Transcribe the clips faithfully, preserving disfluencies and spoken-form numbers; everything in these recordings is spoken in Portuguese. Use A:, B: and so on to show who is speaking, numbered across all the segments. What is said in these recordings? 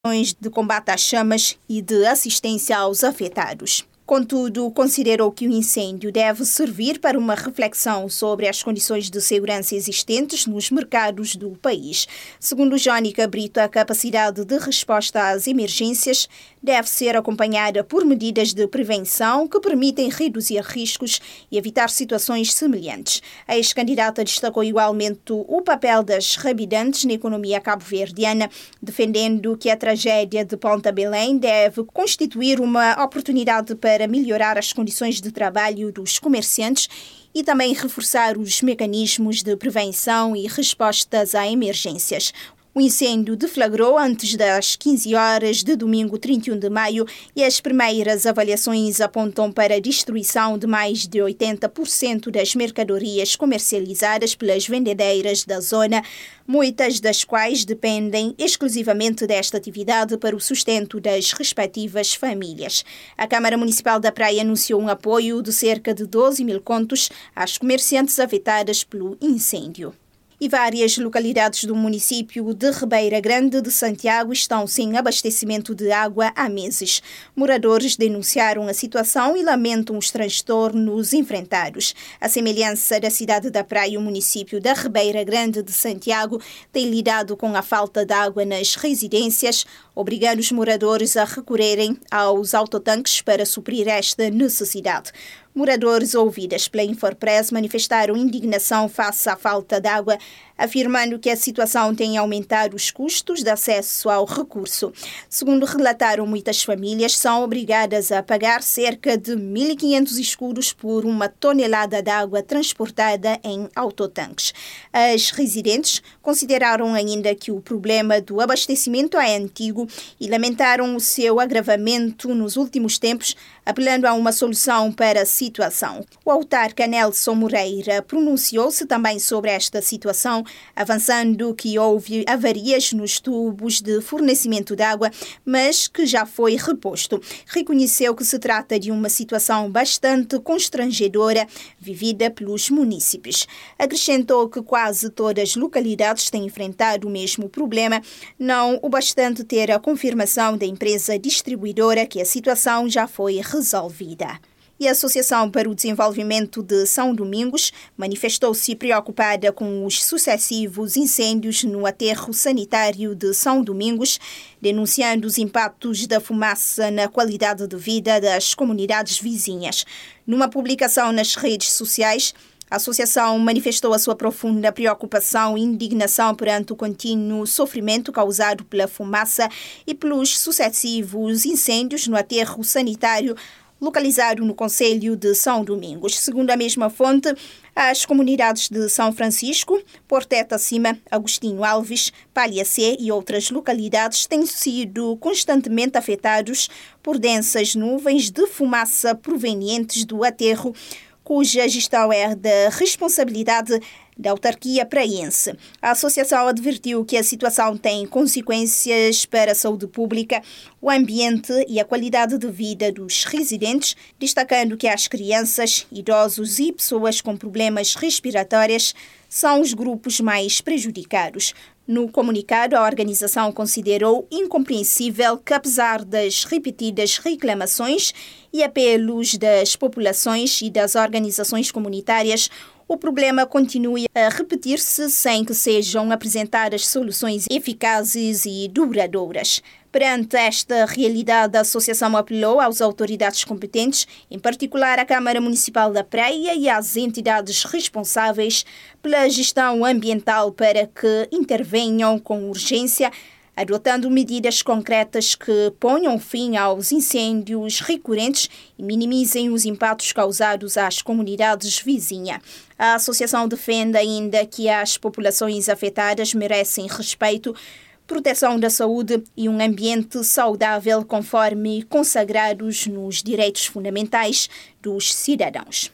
A: de combate às chamas e de assistência aos afetados. Contudo, considerou que o incêndio deve servir para uma reflexão sobre as condições de segurança existentes nos mercados do país. Segundo Jónica Brito, a capacidade de resposta às emergências deve ser acompanhada por medidas de prevenção que permitem reduzir riscos e evitar situações semelhantes. A ex-candidata destacou igualmente o papel das habitantes na economia cabo-verdiana, defendendo que a tragédia de Ponta Belém deve constituir uma oportunidade para melhorar as condições de trabalho dos comerciantes e também reforçar os mecanismos de prevenção e respostas a emergências. O incêndio deflagrou antes das quinze horas de domingo trinta e um de maio e as primeiras avaliações apontam para a destruição de mais de oitenta por cento das mercadorias comercializadas pelas vendedeiras da zona, muitas das quais dependem exclusivamente desta atividade para o sustento das respectivas famílias. A Câmara Municipal da Praia anunciou um apoio de cerca de doze mil contos às comerciantes afetadas pelo incêndio. E várias localidades do município de Ribeira Grande de Santiago estão sem abastecimento de água há meses. Moradores denunciaram a situação e lamentam os transtornos enfrentados. A semelhança da cidade da Praia, o município da Ribeira Grande de Santiago tem lidado com a falta de água nas residências, obrigando os moradores a recorrerem aos autotanques para suprir esta necessidade. Moradores ouvidas pela Infopress manifestaram indignação face à falta de água, afirmando que a situação tem aumentado os custos de acesso ao recurso. Segundo relataram, muitas famílias são obrigadas a pagar cerca de mil e quinhentos escudos por uma tonelada de água transportada em autotanques. As residentes consideraram ainda que o problema do abastecimento é antigo e lamentaram o seu agravamento nos últimos tempos, apelando a uma solução para a situação. O autarca Nelson Moreira pronunciou-se também sobre esta situação, avançando que houve avarias nos tubos de fornecimento de água, mas que já foi reposto. Reconheceu que se trata de uma situação bastante constrangedora vivida pelos munícipes. Acrescentou que quase todas as localidades têm enfrentado o mesmo problema, não o bastante ter a confirmação da empresa distribuidora que a situação já foi resolvida. E a Associação para o Desenvolvimento de São Domingos manifestou-se preocupada com os sucessivos incêndios no aterro sanitário de São Domingos, denunciando os impactos da fumaça na qualidade de vida das comunidades vizinhas. Numa publicação nas redes sociais, a associação manifestou a sua profunda preocupação e indignação perante o contínuo sofrimento causado pela fumaça e pelos sucessivos incêndios no aterro sanitário localizado no concelho de São Domingos. Segundo a mesma fonte, as comunidades de São Francisco, Porteta Cima, Agostinho Alves, Palhacé e outras localidades têm sido constantemente afetados por densas nuvens de fumaça provenientes do aterro, cuja gestão é da responsabilidade da autarquia praense. A associação advertiu que a situação tem consequências para a saúde pública, o ambiente e a qualidade de vida dos residentes, destacando que as crianças, idosos e pessoas com problemas respiratórios são os grupos mais prejudicados. No comunicado, a organização considerou incompreensível que, apesar das repetidas reclamações e apelos das populações e das organizações comunitárias, o problema continue a repetir-se sem que sejam apresentadas soluções eficazes e duradouras. Perante esta realidade, a associação apelou às autoridades competentes, em particular à Câmara Municipal da Praia e às entidades responsáveis pela gestão ambiental para que intervenham com urgência, adotando medidas concretas que ponham fim aos incêndios recorrentes e minimizem os impactos causados às comunidades vizinhas. A associação defende ainda que as populações afetadas merecem respeito, proteção da saúde e um ambiente saudável conforme consagrados nos direitos fundamentais dos cidadãos.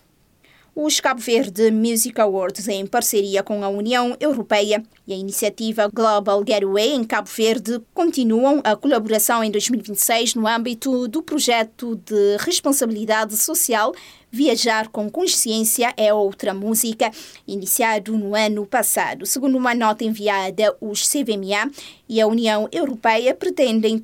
A: Os Cabo Verde Music Awards, em parceria com a União Europeia e a iniciativa Global Getaway em Cabo Verde, continuam a colaboração em dois mil e vinte e seis no âmbito do projeto de responsabilidade social Viajar com Consciência é Outra Música, iniciado no ano passado. Segundo uma nota enviada, os C V M A e a União Europeia pretendem